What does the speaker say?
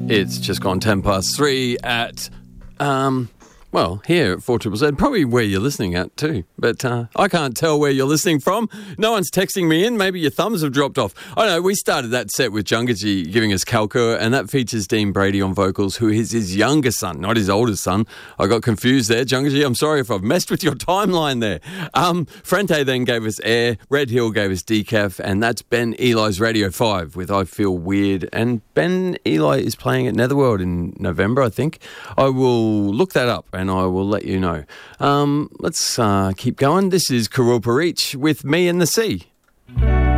It's just gone 3:10 at, here at 4ZZZ, probably where you're listening at too. But I can't tell where you're listening from. No one's texting me in. Maybe your thumbs have dropped off. I know, we started that set with Jungaji giving us Kalka, and that features Dean Brady on vocals, who is his younger son, not his older son. I got confused there. Jungaji, I'm sorry if I've messed with your timeline there. Frente then gave us Air, Red Hill gave us Decaf, and that's Ben Eli's Radio 5 with I Feel Weird. And Ben Eli is playing at Netherworld in November, I think. I will look that up and I will let you know. Let's keep going. This is Karul Parich with Me and the Sea.